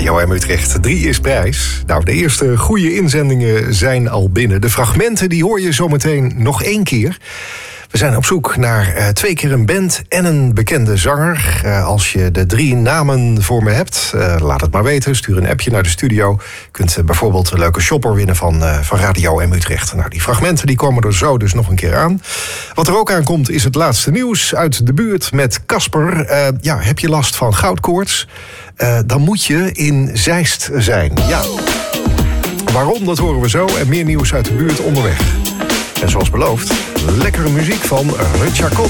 Radio M Utrecht 3 is prijs. Nou, de eerste goede inzendingen zijn al binnen. De fragmenten die hoor je zometeen nog 1 keer. We zijn op zoek naar 2 keer een band en een bekende zanger. Als je de 3 namen voor me hebt, laat het maar weten. Stuur een appje naar de studio. Je kunt bijvoorbeeld een leuke shopper winnen van Radio M Utrecht. Nou, die fragmenten die komen er zo dus nog een keer aan. Wat er ook aankomt is het laatste nieuws uit de buurt met Casper. Heb je last van goudkoorts? Dan moet je in Zeist zijn. Ja. Waarom, dat horen we zo. En meer nieuws uit de buurt onderweg. En zoals beloofd, lekkere muziek van Richard Kot.